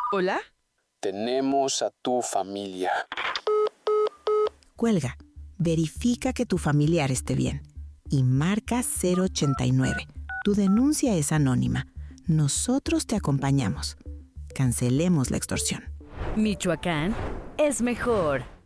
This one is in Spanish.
¿Hola? Tenemos a tu familia. Cuelga. Verifica que tu familiar esté bien. Y marca 089. Tu denuncia es anónima. Nosotros te acompañamos. Cancelemos la extorsión. Michoacán es mejor.